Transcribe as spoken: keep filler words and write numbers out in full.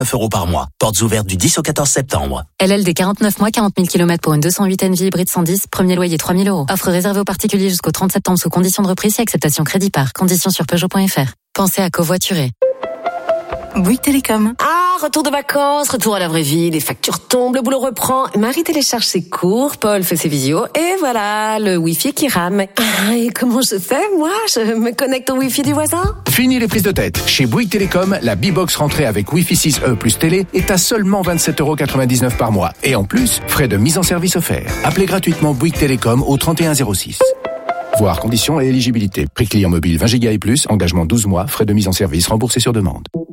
quarante-neuf euros par mois. Portes ouvertes du dix au quatorze septembre. L L D quarante-neuf mois, quarante mille kilomètres pour une deux cent huit N V hybride cent dix, premier loyer trois mille euros. Offre réservée aux particuliers jusqu'au trente septembre sous conditions de reprise et acceptation crédit par. Conditions sur Peugeot point F R. Pensez à covoiturer. Bouygues Télécom. Ah, retour de vacances, retour à la vraie vie, les factures tombent, le boulot reprend, Marie télécharge ses cours, Paul fait ses visios, et voilà, le Wi-Fi qui rame. Ah, et comment je fais, moi? Je me connecte au Wi-Fi du voisin? Fini les prises de tête. Chez Bouygues Télécom, la B-Box rentrée avec Wi-Fi six E plus télé est à seulement vingt-sept euros quatre-vingt-dix-neuf par mois. Et en plus, frais de mise en service offerts. Appelez gratuitement Bouygues Télécom au trente et un zéro six. Voir conditions et éligibilité. Prix client mobile vingt gigas et plus, engagement douze mois, frais de mise en service remboursés sur demande.